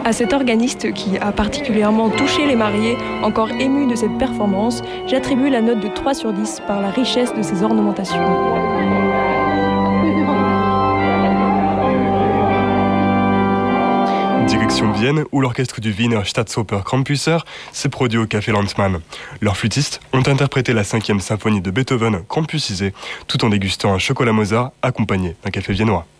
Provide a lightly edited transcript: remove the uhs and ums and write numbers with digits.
À cet organiste qui a particulièrement touché les mariés, encore émus de cette performance, j'attribue la note de 3 sur 10 par la richesse de ses ornementations. Direction Vienne, où l'orchestre du Wiener Staatsoper Krampuser s'est produit au Café Landsmann. Leurs flûtistes ont interprété la 5e symphonie de Beethoven krampusisée, tout en dégustant un chocolat Mozart accompagné d'un café viennois.